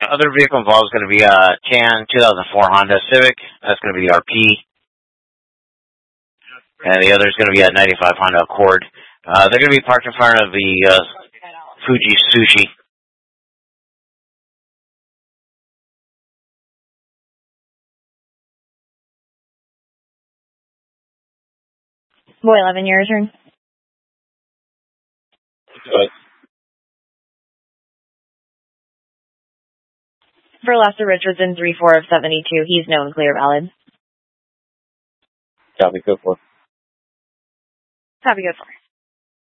Other vehicle involved is going to be a tan 2004 Honda Civic. That's going to be RP. And the other is going to be a 95 Honda Accord. They're going to be parked in front of the Fuji Sushi. Boy 11, your turn. Good. For Lester Richardson, 3-4 of 72. He's known clear valid. Copy, good for. Copy, good for.